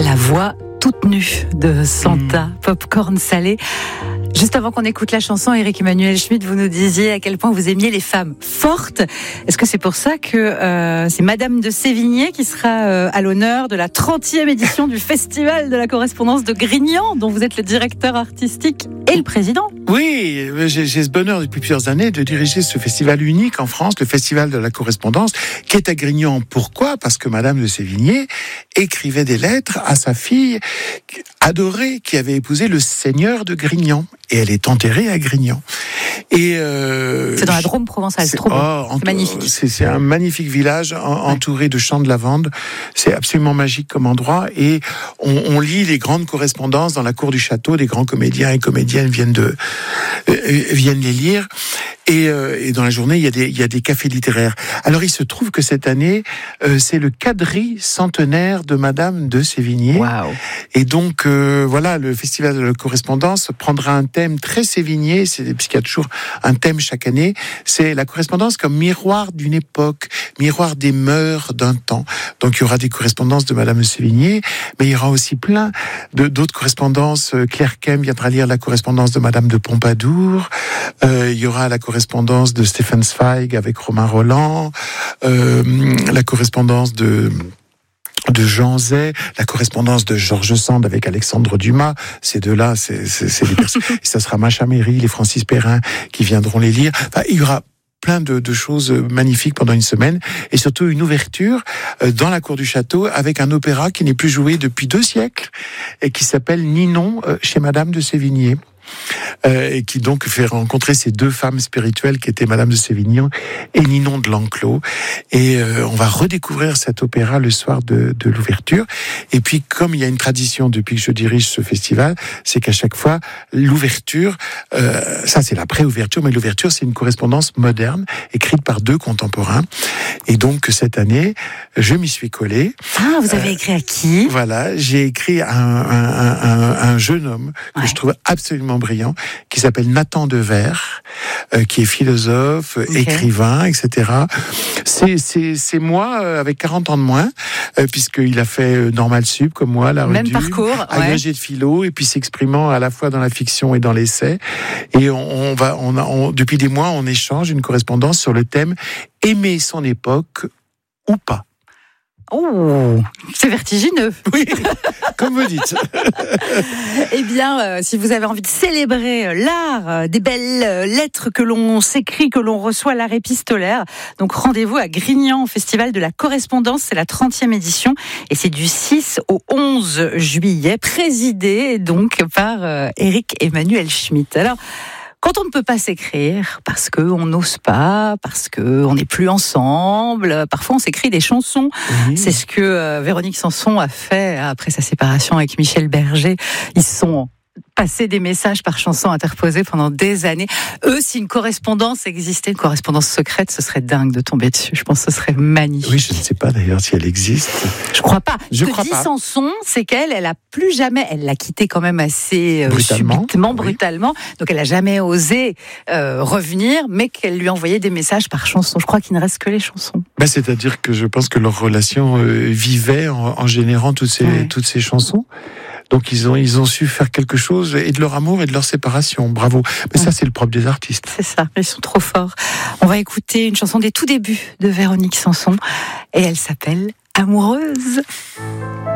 La voix toute nue de Santa, Popcorn salé. Juste avant qu'on écoute la chanson, Éric Emmanuel Schmitt, vous nous disiez à quel point vous aimiez les femmes fortes. Est-ce que c'est pour ça que c'est Madame de Sévigné qui sera à l'honneur de la 30e édition du Festival de la correspondance de Grignan, dont vous êtes le directeur artistique et le président? Oui, j'ai ce bonheur depuis plusieurs années de diriger ce festival unique en France, le Festival de la correspondance, qui est à Grignan. Pourquoi ? Parce que Madame de Sévigné écrivait des lettres à sa fille adorée qui avait épousé le seigneur de Grignan. Et elle est enterrée à Grignan. Et c'est dans la Drôme provençale, c'est trop beau, c'est magnifique. C'est un magnifique village entouré de champs de lavande. C'est absolument magique comme endroit. Et on lit les grandes correspondances dans la cour du château. Des grands comédiens et comédiennes viennent les lire. Et dans la journée, il y a des cafés littéraires. Alors, il se trouve que cette année, c'est le quadri centenaire de Madame de Sévigné. Wow. Et donc, voilà, le Festival de la correspondance prendra un thème très sévigné. Puisqu'il y a toujours un thème chaque année. C'est la correspondance comme miroir d'une époque, miroir des mœurs d'un temps. Donc, il y aura des correspondances de Madame de Sévigné, mais il y aura aussi plein d'autres correspondances. Claire Kem viendra lire la correspondance de Madame de Pompadour. Il y aura la correspondance de Stefan Zweig avec Romain Roland, la correspondance de Jean Zay, la correspondance de Georges Sand avec Alexandre Dumas. Ces deux-là, c'est des personnes. Et ça sera Macha Méry, les Francis Perrin qui viendront les lire. Enfin, il y aura plein de choses magnifiques pendant une semaine, et surtout une ouverture dans la cour du château avec un opéra qui n'est plus joué depuis 2 siècles et qui s'appelle Ninon chez Madame de Sévigné. Et qui donc fait rencontrer ces 2 femmes spirituelles qui étaient Madame de Sévigné et Ninon de l'Enclos. Et on va redécouvrir cet opéra le soir de l'ouverture. Et puis, comme il y a une tradition depuis que je dirige ce festival, c'est qu'à chaque fois, l'ouverture, ça c'est la pré-ouverture, mais l'ouverture c'est une correspondance moderne, écrite par 2 contemporains. Et donc, cette année, je m'y suis collé. Ah, vous avez écrit à qui ? Voilà, j'ai écrit à un jeune homme que je trouve absolument brillant, qui s'appelle Nathan Devers, qui est philosophe, écrivain, etc. C'est moi, avec 40 ans de moins, puisqu'il a fait Normal Sup, comme moi, la même Redu, parcours, agrégé de philo, et puis s'exprimant à la fois dans la fiction et dans l'essai. Et depuis des mois, on échange une correspondance sur le thème « Aimer son époque ou pas ». Oh, c'est vertigineux. Oui, comme vous dites. Eh bien, si vous avez envie de célébrer l'art des belles lettres que l'on s'écrit, que l'on reçoit, l'art épistolaire, donc rendez-vous à Grignan, au Festival de la correspondance, c'est la 30e édition, et c'est du 6 au 11 juillet, présidé donc par Éric Emmanuel Schmitt. Alors, quand on ne peut pas s'écrire, parce qu'on n'ose pas, parce qu'on n'est plus ensemble, parfois on s'écrit des chansons. Oui. C'est ce que Véronique Sanson a fait après sa séparation avec Michel Berger. Ils se sont passés des messages par chansons interposées pendant des années. Eux, si une correspondance existait, une correspondance secrète, ce serait dingue de tomber dessus. Je pense que ce serait magnifique. Oui, je ne sais pas d'ailleurs si elle existe. Je crois pas. Ce que dit Sanson, c'est qu'elle a plus jamais, elle l'a quitté quand même assez subitement, brutalement. Donc elle a jamais osé revenir, mais qu'elle lui envoyait des messages par chanson. Je crois qu'il ne reste que les chansons. C'est-à-dire que je pense que leur relation vivait en générant toutes ces chansons. Donc ils ont su faire quelque chose et de leur amour et de leur séparation. Bravo. Mais ça, c'est le propre des artistes. C'est ça, ils sont trop forts. On va écouter une chanson des tout débuts de Véronique Sanson et elle s'appelle Amoureuse.